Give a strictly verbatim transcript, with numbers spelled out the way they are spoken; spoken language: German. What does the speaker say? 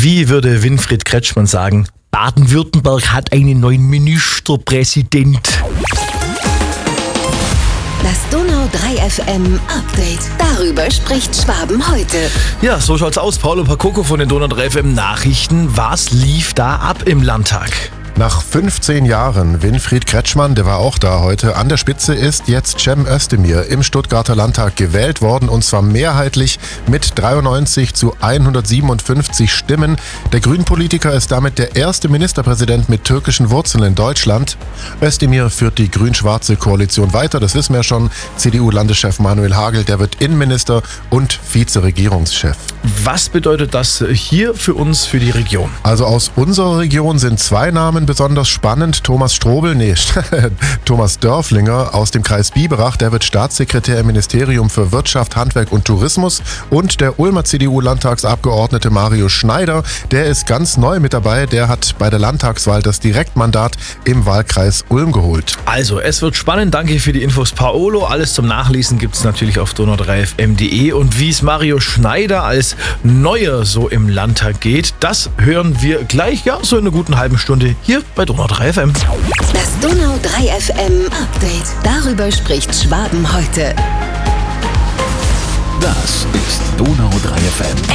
Wie würde Winfried Kretschmann sagen, Baden-Württemberg hat einen neuen Ministerpräsident. Das Donau drei F M Update. Darüber spricht Schwaben heute. Ja, so schaut's aus. Paulo Pakoko von den Donau drei F M Nachrichten. Was lief da ab im Landtag? Nach fünfzehn Jahren, Winfried Kretschmann, der war auch da heute, an der Spitze ist jetzt Cem Özdemir im Stuttgarter Landtag gewählt worden und zwar mehrheitlich mit dreiundneunzig zu hundertsiebenundfünfzig Stimmen. Der Grünpolitiker ist damit der erste Ministerpräsident mit türkischen Wurzeln in Deutschland. Özdemir führt die grün-schwarze Koalition weiter, das wissen wir schon. C D U-Landeschef Manuel Hagel, der wird Innenminister und Vizeregierungschef. Was bedeutet das hier für uns, für die Region? Also aus unserer Region sind zwei Namen besonders spannend. Thomas Strobel, nee, Thomas Dörflinger aus dem Kreis Biberach, der wird Staatssekretär im Ministerium für Wirtschaft, Handwerk und Tourismus. Und der Ulmer C D U-Landtagsabgeordnete Mario Schneider, der ist ganz neu mit dabei. Der hat bei der Landtagswahl das Direktmandat im Wahlkreis Ulm geholt. Also, es wird spannend. Danke für die Infos, Paolo. Alles zum Nachlesen gibt es natürlich auf donau drei f m punkt d e. Und wie es Mario Schneider als Neuer so im Landtag geht, das hören wir gleich, ja, so in einer guten halben Stunde hier bei Donau drei F M. Das Donau drei F M Update. Darüber spricht Schwaben heute. Das ist Donau drei F M.